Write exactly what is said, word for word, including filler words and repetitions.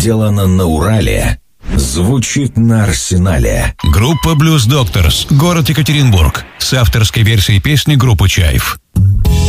сделано на Урале, звучит на Арсенале. Группа Blues Doctors, город Екатеринбург, с авторской версией песни группы «Чайф».